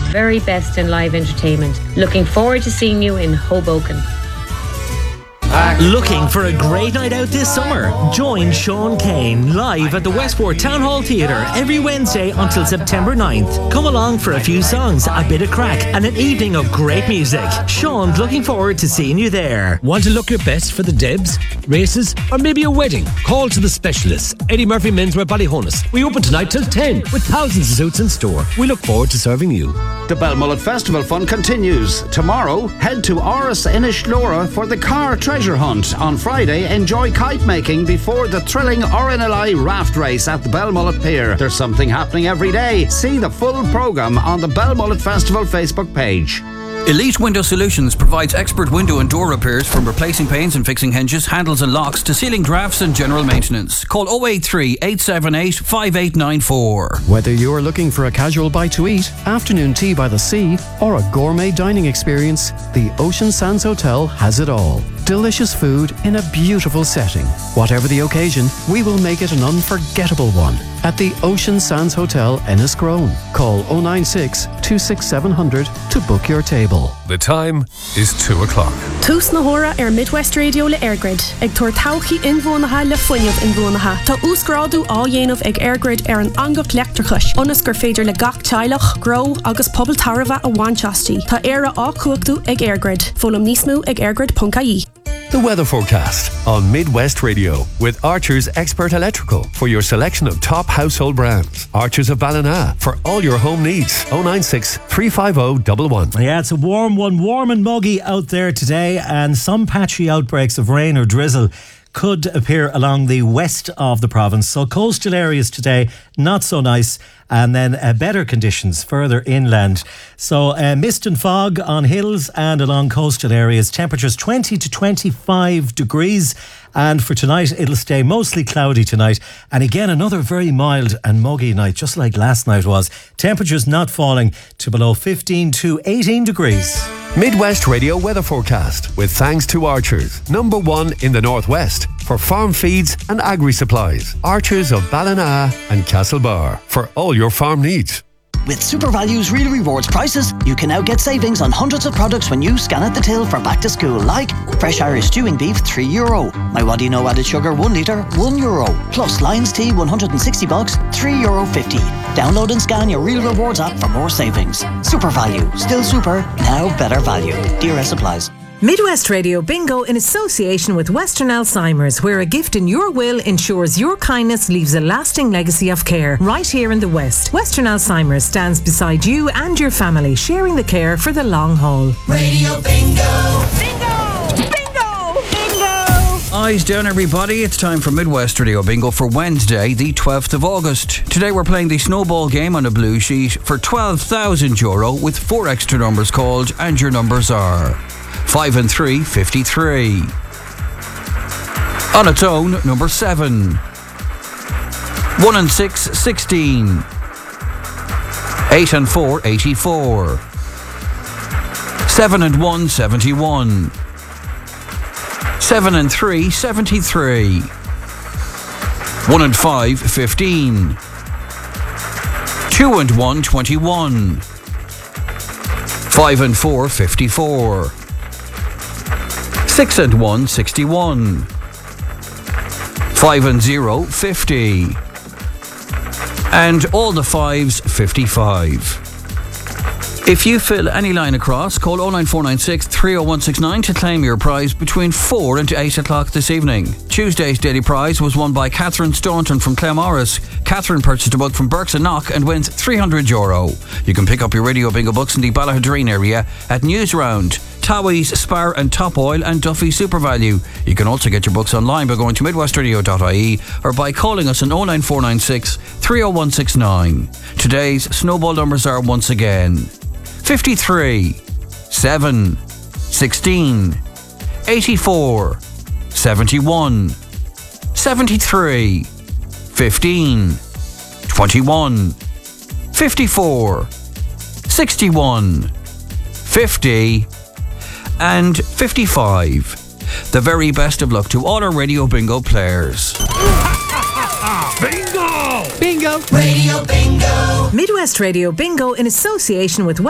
very best in live entertainment. Looking forward to seeing you in Hoboken. Looking for a great night out this summer? Join Sean Kane live at the Westport Town Hall Theatre every Wednesday until September 9th. Come along for a few songs, a bit of crack and an evening of great music. Sean's looking forward to seeing you there. Want to look your best for the Debs, races or maybe a wedding? Call to the specialists. Eddie Murphy Menswear Ballyhonus. We open tonight till 10 with thousands of suits in store. We look forward to serving you. The Belmullet Festival fun continues. Tomorrow, head to Oris Inishlora for the car treasure hunt. On Friday, enjoy kite making before the thrilling RNLI raft race at the Belmullet Pier. There's something happening every day. See the full programme on the Belmullet Festival Facebook page. Elite Window Solutions provides expert window and door repairs, from replacing panes and fixing hinges, handles and locks to sealing drafts and general maintenance. Call 083 878 5894. Whether you're looking for a casual bite to eat, afternoon tea by the sea, or a gourmet dining experience, the Ocean Sands Hotel has it all. Delicious food in a beautiful setting. Whatever the occasion, we will make it an unforgettable one at the Ocean Sands Hotel, Enniscrone. Call 096 26700 to book your table. The time is 2 o'clock. Tús na hora Midwest Radio le Airgrid. Ag tuair tauchi inbhuanacha le foiineamh inbhuanacha. Tá úsgrádu á dhéanamh ag Airgrid an angach leachtarchais. Onas gur féidir le gach teilech, grow agus pobl tarva a bhainteastí. Tá éire á cuachtú ag Airgrid. Fólam níos mó ag airgrid.ie. The weather forecast on Midwest Radio with Archer's Expert Electrical for your selection of top household brands. Archer's of Ballina for all your home needs. 096 350 111. Yeah, it's a warm one, warm and muggy out there today, and some patchy outbreaks of rain or drizzle could appear along the west of the province. So coastal areas today, not so nice, and then better conditions further inland. So mist and fog on hills and along coastal areas. Temperatures 20 to 25 degrees. And for tonight, it'll stay mostly cloudy tonight. And again, another very mild and muggy night, just like last night was. Temperatures not falling to below 15 to 18 degrees. Midwest Radio weather forecast with thanks to Archers, #1 in the Northwest for farm feeds and agri supplies. Archers of Ballina and Castlebar for all your farm needs. With SuperValue's Real Rewards prices, you can now get savings on hundreds of products when you scan at the till for back to school, like fresh Irish stewing beef, €3. My What Do You Know added sugar, 1 litre, €1. Plus Lions Tea, 160 bucks, €3.50. Download and scan your Real Rewards app for more savings. SuperValue, still super, now better value. DRS applies. Midwest Radio Bingo in association with Western Alzheimer's, where a gift in your will ensures your kindness leaves a lasting legacy of care. Right here in the West, Western Alzheimer's stands beside you and your family, sharing the care for the long haul. Radio Bingo! Bingo! Bingo! Bingo! Eyes down, everybody. It's time for Midwest Radio Bingo for Wednesday, the 12th of August. Today we're playing the snowball game on a blue sheet for €12,000 with 4 extra numbers called, and your numbers are 5 and 3, 53. On its own, number 7. 1 and 6, 16. 8 and 4, 84. 7 and 1, 71. 7 and 3, 73. 1 and 5, 15. 2 and 1, 21. 5 and 4, 54. 6 and 1, 61. 5 and 0, 50. And all the 5s, 55. If you fill any line across, call 09496 30169 to claim your prize between 4 and 8 o'clock this evening. Tuesday's daily prize was won by Catherine Staunton from Clemaris. Catherine purchased a book from Burks & Knock and wins €300. You can pick up your Radio Bingo books in the Ballahadreen area at Newsround, Towie's, Spar and Top Oil and Duffy SuperValue. You can also get your books online by going to midwestradio.ie or by calling us on 09496 30169. Today's snowball numbers are once again 53, 7, 16, 84, 71, 73, 15, 21, 54, 61, 50 and 55. The very best of luck to all our Radio Bingo players. Bingo! Bingo! Radio Bingo! Midwest Radio Bingo in association with